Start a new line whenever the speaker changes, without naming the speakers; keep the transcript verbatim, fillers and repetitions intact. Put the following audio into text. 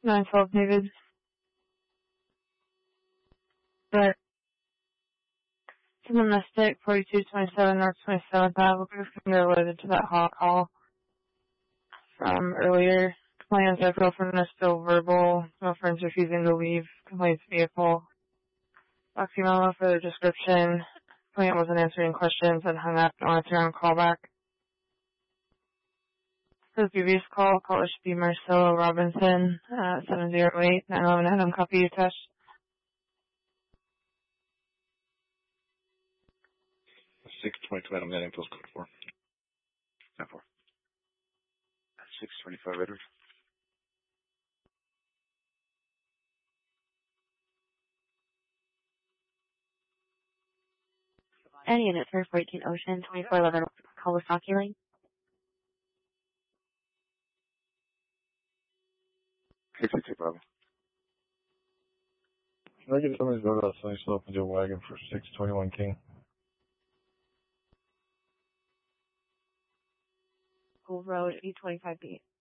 nine twelve David. But to the Mystic, forty-two twenty-seven North twenty-seventh Avenue, related to that hot call from earlier. Complainant's ex-girlfriend is still verbal. Girlfriend's refusing to leave complaint's vehicle. Box email for the description. Complainant wasn't answering questions and hung up. No answer on callback. For the previous call, caller should be Marcelo Robinson, uh, seven zero eight nine eleven Adam. Copy attached.
six twenty-two Adam, that info's code four. ten four. six twenty-five Edward.
Any unit for fourteen Ocean, twenty-four eleven Kawasaki Lane.
sixty-two Bravo.
Can I get somebody to go to that Sunny Slope and do a wagon for six twenty-one King?
School Road, eight twenty-five B.